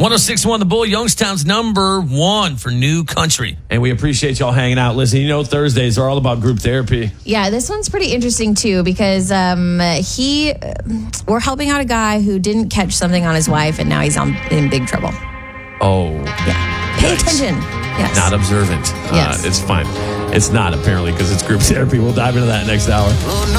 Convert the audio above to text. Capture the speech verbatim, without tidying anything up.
one oh six point one The Bull, Youngstown's number one for new country. And we appreciate y'all hanging out. Listen, you know Thursdays are all about group therapy. Yeah, this one's pretty interesting, too, because um, he, we're helping out a guy who didn't catch something on his wife, and now he's on, in big trouble. Oh. Yeah. Pay Yikes. attention. Yes. Not observant. Yes. Uh, it's fine. It's not, apparently, because it's group therapy. We'll dive into that next hour. Oh, no.